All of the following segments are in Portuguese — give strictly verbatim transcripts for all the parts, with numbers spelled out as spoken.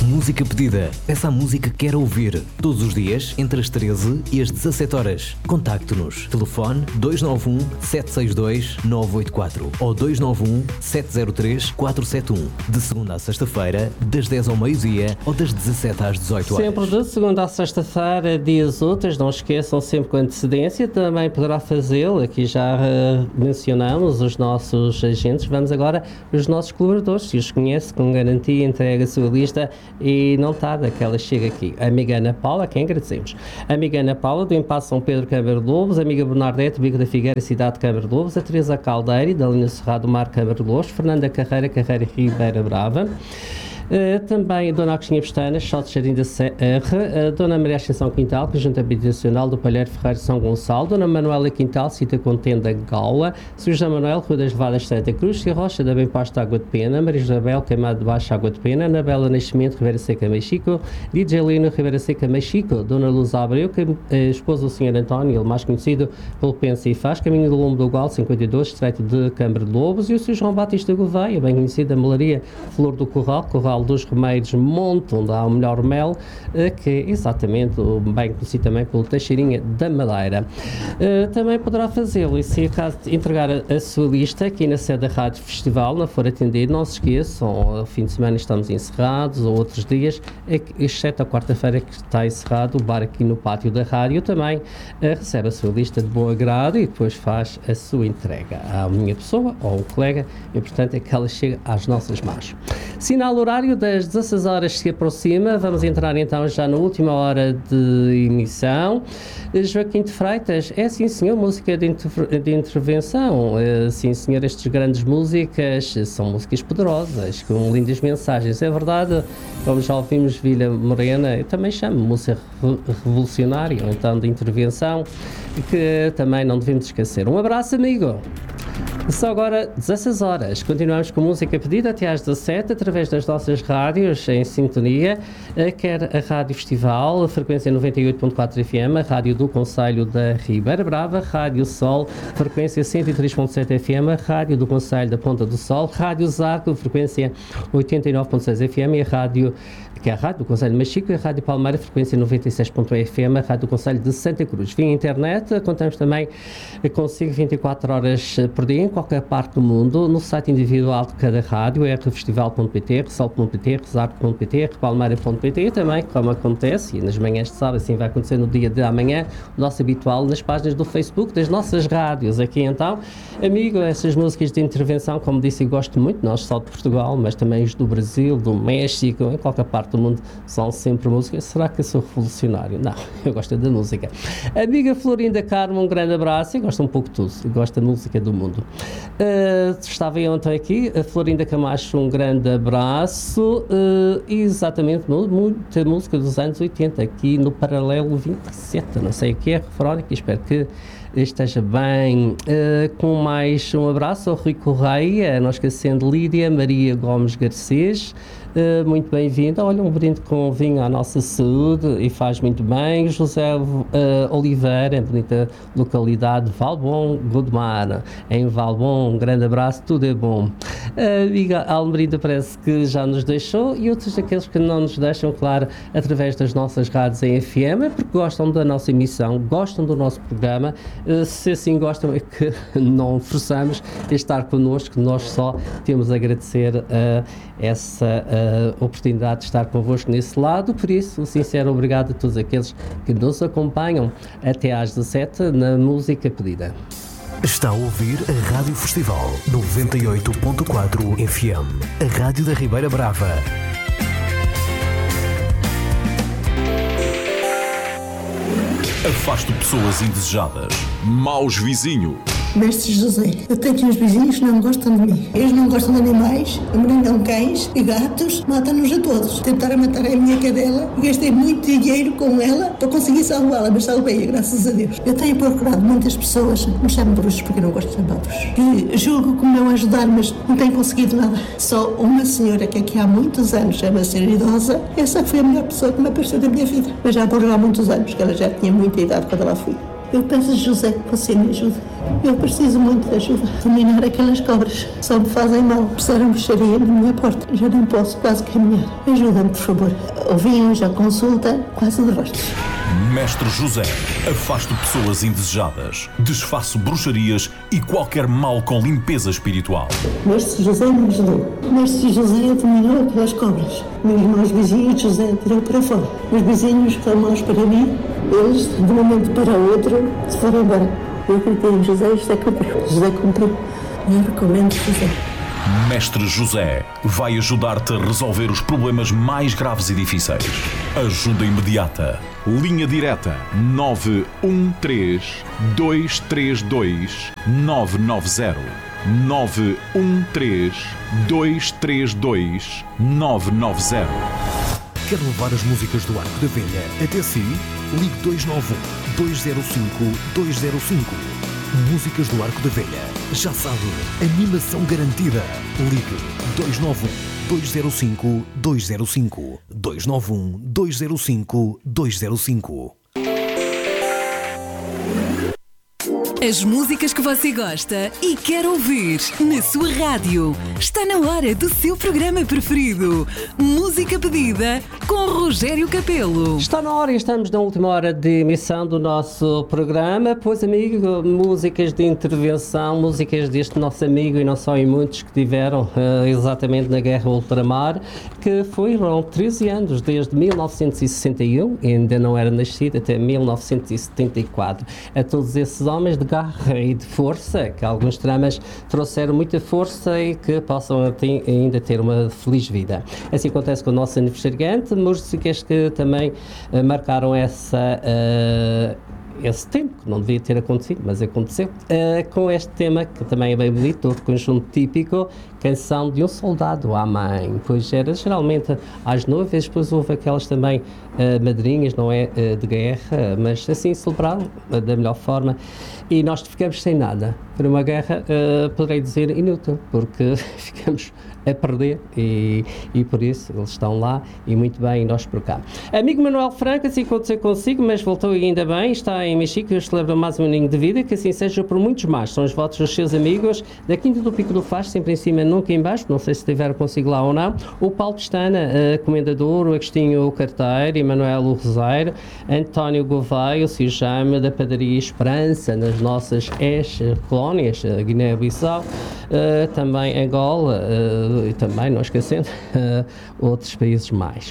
Música Pedida. Peça a música que quer ouvir. Todos os dias, entre as treze e as dezassete horas. Contacte-nos. Telefone dois nove um, sete seis dois, nove oito quatro ou dois nove um, sete zero três, quatro sete um. De segunda à sexta-feira, das dez ao meio-dia ou das dezassete às dezoito horas. Sempre de segunda à sexta-feira, dias úteis, não esqueçam, sempre com antecedência. Também poderá fazê-lo. Aqui já uh, mencionamos os nossos agentes. Vamos agora os nossos colaboradores. Se os conhece, com garantia, entrega a sua lista e não tarda que ela chega aqui. A amiga Ana Paula, a quem agradecemos. A amiga Ana Paula, do Impasse São Pedro, Câmara de Lobos. A amiga Bernardete, Bico da Figueira, Cidade de Câmara de Lobos. A Teresa Caldeira, da linha Cerrado Mar, Câmara de Lobos. Fernanda Carreira, Carreira Ribeira Brava. Uh, também a Dona Agostinha Pestanas, Salto Jardim da Serra, a Dona Maria Ascensão Quintal, Conjunto Habitacional do Palheiro Ferreiro São Gonçalo, Dona Manuela Quintal, Cita Contenda Gaula, Sr. José Manuel, Rua das Levadas Santa Cruz, Cia Rocha da Bem Pasto Água de Pena, Maria Isabel, Queimado de Baixo Água de Pena, Anabela Nascimento, Ribeira Seca Mexico, D J Lino, Ribeira Seca Mexico, Dona Luz Abreu, que, eh, esposa do senhor António, ele mais conhecido pelo Pensa e Faz, Caminho do Lombo do Gal, cinquenta e dois, Distrito de Câmara de Lobos, e o senhor João Batista Gouveia, bem conhecido da Melaria Flor do Corral, Corral dos Remeiros Monte, onde há o melhor mel, que é exatamente bem conhecido também pelo Teixeirinha da Madeira. Uh, também poderá fazê-lo, e se acaso de entregar a, a sua lista aqui na sede da Rádio Festival, não for atendido, não se esqueçam, ao fim de semana estamos encerrados, ou outros dias, exceto a quarta-feira que está encerrado, o bar aqui no pátio da rádio também uh, recebe a sua lista de bom agrado e depois faz a sua entrega à minha pessoa ou ao colega. O importante é que ela chegue às nossas mãos. Sinal horário das dezasseis horas se aproxima, vamos entrar então já na última hora de emissão. Joaquim de Freitas, é sim senhor, música de, inter- de intervenção, é, sim senhor, estas grandes músicas são músicas poderosas, com lindas mensagens, é verdade, como já ouvimos Vila Morena, eu também chamo música re- revolucionária, ou então de intervenção, que também não devemos esquecer. Um abraço, amigo! Só agora, dezasseis horas, continuamos com música pedida até às dezassete, através das nossas rádios em sintonia, quer a Rádio Festival, a frequência noventa e oito ponto quatro F M, a Rádio do Concelho da Ribeira Brava, Rádio Sol, frequência cento e três ponto sete F M, a Rádio do Concelho da Ponta do Sol, Rádio Zarco, frequência oitenta e nove ponto seis F M, e a Rádio, que é a Rádio do Concelho de Machico, e a Rádio Palmeira, frequência noventa e seis ponto um F M, a Rádio do Concelho de Santa Cruz. Via internet, contamos também consigo vinte e quatro horas por dia, em qualquer parte do mundo, no site individual de cada rádio, r festival ponto p t, resol ponto p t, resarco ponto p t, repalmeira ponto p t, e também, como acontece, e nas manhãs de sábado, assim vai acontecer no dia de amanhã, o nosso habitual, nas páginas do Facebook das nossas rádios. Aqui então, amigo, essas músicas de intervenção, como disse, eu gosto muito, não só de Portugal, mas também os do Brasil, do México, em qualquer parte do mundo, são sempre músicas. Será que eu sou revolucionário? Não, eu gosto da música. Amiga Florinda Carmo, um grande abraço, eu gosto um pouco de tudo, eu gosto da música do mundo. Uh, estava eu então aqui, a Florinda Camacho, um grande abraço, uh, exatamente, muita música dos anos oitenta, aqui no Paralelo vinte e sete, não sei o que é, Verónica, espero que esteja bem. Uh, com mais um abraço ao Rui Correia, não esquecendo Lídia Maria Gomes Garcês, uh, muito bem-vinda. Olha, um brinde com vinho à nossa saúde e faz muito bem. José uh, Oliveira, bonita localidade, Valbom, Godmar, em Valbom, um grande abraço, tudo é bom. A amiga Almerinda parece que já nos deixou, e outros daqueles que não nos deixam, claro, através das nossas rádios em F M, porque gostam da nossa emissão, gostam do nosso programa. Se assim gostam, é que não forçamos a estar connosco, nós só temos a agradecer uh, essa uh, oportunidade de estar convosco nesse lado. Por isso, sincero obrigado a todos aqueles que nos acompanham até às dezassete na música pedida. Está a ouvir a Rádio Festival noventa e oito ponto quatro F M, a Rádio da Ribeira Brava. Afaste pessoas indesejadas. Maus vizinhos. Mestre José, eu tenho uns vizinhos que não gostam de mim. Eles não gostam de animais, amelinham cães e gatos, matam-nos a todos. Tentaram matar a minha cadela, gastei muito dinheiro com ela para conseguir salvá-la, mas salvei-a, graças a Deus. Eu tenho procurado muitas pessoas, me chamam bruxos porque eu não gosto de chamar-vos, que julgo que me vão ajudar, mas não tenho conseguido nada. Só uma senhora que aqui há muitos anos, é uma senhora idosa, essa foi a melhor pessoa que me apareceu da minha vida. Mas já por lá há muitos anos, que ela já tinha muita idade quando ela fui. Eu peço a José que você me ajude. Eu preciso muito de ajuda. Dominar aquelas cobras só me fazem mal. Puseram bruxaria na minha porta. Já não posso quase caminhar. Ajuda-me, por favor. Ouvi hoje a consulta, quase de rostos. Mestre José, afasto pessoas indesejadas, desfaço bruxarias e qualquer mal com limpeza espiritual. Mestre José me ajudou. Mestre José dominou aquelas cobras. Meus irmãos vizinhos, José tirou para fora. Os vizinhos que são maus para mim, eles, de um momento para o outro, se foram embora. Eu acreditei em José e José cumpriu. José cumpriu. Eu recomendo José. Mestre José vai ajudar-te a resolver os problemas mais graves e difíceis. Ajuda imediata. Linha direta nove um três, dois três dois, nove nove zero. nove um três, dois três dois, nove nove zero. Quer levar as músicas do Arco da Velha até si? Ligue dois nove um, dois zero cinco, dois zero cinco. Músicas do Arco da Velha. Já sabe, animação garantida. Ligue dois nove um, dois zero cinco, dois zero cinco. dois nove um, dois zero cinco, dois zero cinco. As músicas que você gosta e quer ouvir na sua rádio. Está na hora do seu programa preferido. Música pedida com Rogério Capelo. Está na hora e estamos na última hora de emissão do nosso programa. Pois, amigo, músicas de intervenção, músicas deste nosso amigo e não só, e muitos que tiveram uh, exatamente na Guerra Ultramar, que foram treze anos, desde mil novecentos e sessenta e um, ainda não era nascido, até mil novecentos e setenta e quatro. A todos esses homens de garra e de força, que alguns dramas trouxeram muita força e que possam ter, ainda ter uma feliz vida. Assim acontece com o nosso aniversariante, músicas que também uh, marcaram essa... Uh, esse tempo, que não devia ter acontecido, mas aconteceu, uh, com este tema, que também é bem bonito, outro conjunto típico, Canção de um Soldado à Mãe, pois era geralmente às noivas, depois houve aquelas também uh, madrinhas, não é, uh, de guerra, mas assim celebraram uh, da melhor forma, e nós ficamos sem nada. Para uma guerra, uh, poderei dizer inútil, porque ficamos a perder e, e por isso eles estão lá e muito bem, e nós por cá. Amigo Manuel Franco, assim aconteceu consigo, mas voltou e ainda bem, está em Mexico e celebra mais um aninho de vida, que assim seja por muitos mais. São os votos dos seus amigos da Quinta do Pico do Faz, sempre em cima, nunca em baixo, não sei se estiver consigo lá ou não, o Paulo Pestana, uh, Comendador, o Agostinho Carteiro, Emanuel Rosário, António Gouveia, o Cijama da Padaria Esperança, nas nossas ex-colónias, uh, Guiné-Bissau, uh, também Angola, uh, e também, não esquecendo, uh, outros países mais.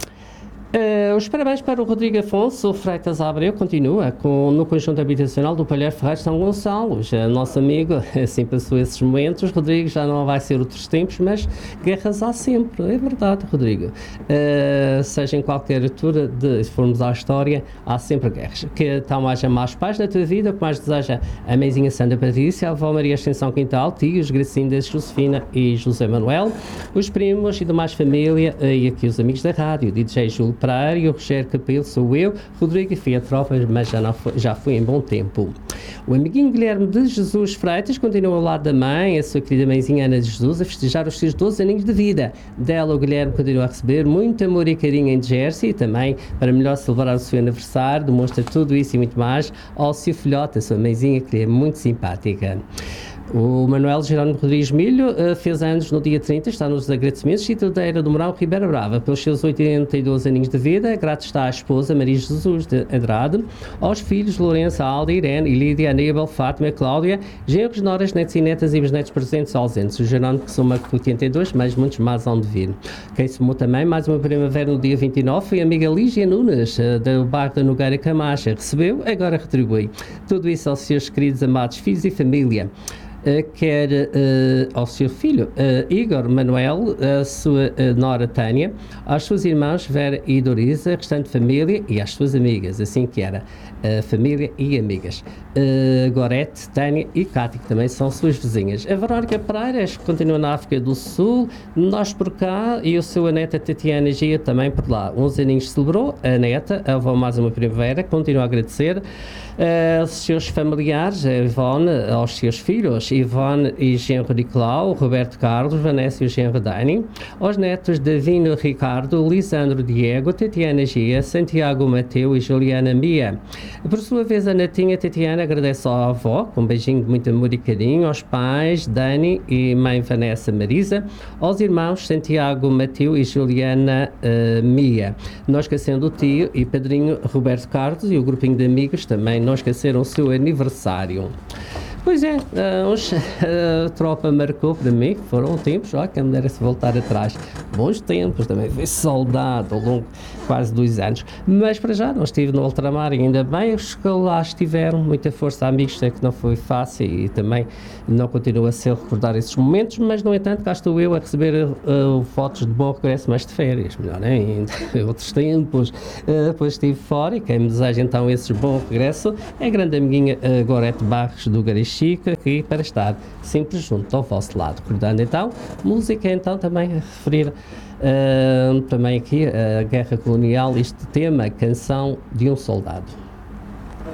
Uh, os parabéns para o Rodrigo Afonso Freitas Abreu, continua com, no conjunto habitacional do Palheiro Ferreira São Gonçalo. Já nosso amigo, assim passou esses momentos. Rodrigo, já não vai ser outros tempos, mas guerras há sempre, é verdade, Rodrigo. Uh, seja em qualquer altura, de, se formos à história, há sempre guerras. Que então haja mais paz na tua vida, o que mais deseja a mãezinha Santa Patrícia, a avó Maria Extensão Quintal, tios, Gracindas, Josefina e José Manuel, os primos e demais família, e aqui os amigos da rádio, D J Júlio Pereira e o Rogério Capelo, sou eu, Rodrigo, e fui a tropas, mas já, não foi, já fui em bom tempo. O amiguinho Guilherme de Jesus Freitas continua ao lado da mãe, a sua querida mãezinha Ana de Jesus, a festejar os seus doze aninhos de vida. Dela, o Guilherme continua a receber muito amor e carinho em Jersey, e também, para melhor celebrar o seu aniversário, demonstra tudo isso e muito mais ao seu filhote, a sua mãezinha, que lhe é muito simpática. O Manuel Jerónimo Rodrigues Milho uh, fez anos no dia trinta, está nos agradecimentos, Citadeira do Moral, Ribeira Brava, pelos seus oitenta e dois aninhos de vida. Grato está à esposa Maria Jesus de Andrade, aos filhos Lourenço, Alda, Irene e Lídia, Aníbal, Fátima, Cláudia, genros, noras, netos e netas e bisnetos presentes ou ausentes. O Jerónimo que soma oitenta e dois, mas muitos mais hão de vir. Quem somou também mais uma primavera no dia vinte e nove foi a amiga Lígia Nunes, uh, do bairro da Nogueira Camacha. Recebeu, agora retribui. Tudo isso aos seus queridos amados filhos e família. Uh, quer uh, ao seu filho uh, Igor Manuel, a sua uh, nora Tânia, às suas irmãs Vera e Dorisa, restante família e às suas amigas, assim que era, uh, família e amigas, uh, Gorete, Tânia e Cátia, que também são suas vizinhas. A Verónica Pereira continua na África do Sul, nós por cá, e o seu neta Tatiana Gia também por lá. Uns aninhos celebrou, a neta, a avó mais uma primavera, continua a agradecer uh, aos seus familiares, a Ivone, aos seus filhos filhas Ivone e genro Nicolau, Roberto Carlos, Vanessa e o genro Dani. Aos netos Davino Ricardo, Lisandro Diego, Tatiana Gia, Santiago Mateu e Juliana Mia. Por sua vez, a netinha Tatiana agradece à avó, com um beijinho de muito amor e carinho, aos pais Dani e mãe Vanessa Marisa, aos irmãos Santiago Mateu e Juliana uh, Mia. Não esquecendo o tio e padrinho Roberto Carlos e o grupinho de amigos também não esqueceram o seu aniversário. Pois é, a, a tropa marcou para mim, foram tempos, ó, que me dera se voltar atrás. Bons tempos, também fui soldado ao longo de quase dois anos. Mas para já não estive no ultramar e ainda bem, os que lá estiveram, muita força, amigos, sei que não foi fácil e também não continua a ser recordar esses momentos, mas no entanto cá estou eu a receber uh, fotos de bom regresso, mas de férias, melhor ainda, outros tempos. Uh, depois estive fora e quem me deseja então esse bom regresso é a grande amiguinha uh, Gorete Barros do Garis Chica, aqui para estar sempre junto ao vosso lado. Recordando então, música então também a referir uh, também aqui a guerra colonial, este tema, Canção de um Soldado.